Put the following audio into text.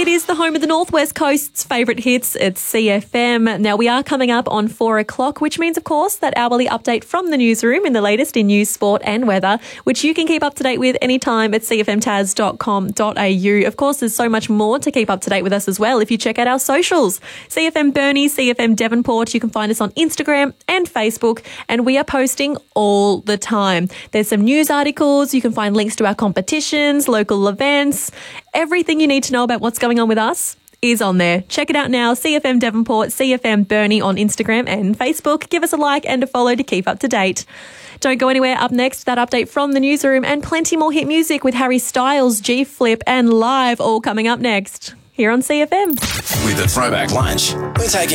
It is the home of the Northwest Coast's favourite hits. It's CFM. Now, we are coming up on 4 o'clock, which means, of course, that hourly update from the newsroom in the latest in news, sport and weather, which you can keep up to date with anytime at cfmtas.com.au. Of course, there's so much more to keep up to date with us as well if you check out our socials. CFM Burnie, CFM Devonport. You can find us on Instagram and Facebook, and we are posting all the time. There's some news articles. You can find links to our competitions, local events. Everything you need to know about what's going on with us is on there. Check it out now. CFM Devonport, CFM Burnie on Instagram and Facebook. Give us a like and a follow to keep up to date. Don't go anywhere. Up next, that update from the newsroom and plenty more hit music with Harry Styles, G Flip and Live all coming up next here on CFM. With a throwback lunch, we're taking